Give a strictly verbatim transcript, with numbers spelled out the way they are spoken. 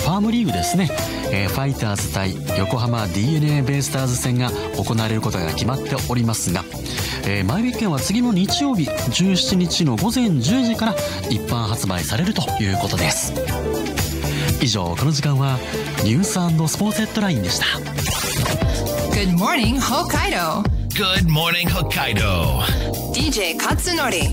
ァームリーグですね、えー、ファイターズ対横浜 ディーエヌエー ベイスターズ戦が行われることが決まっておりますが、えー、前売り券は次の日曜日じゅうしちにちのごぜんじゅうじから一般発売されるということです。以上、この時間はニュース&スポーツヘッドラインでした。 Good morning Hokkaido. Good morning Hokkaido. ディージェー Katsunori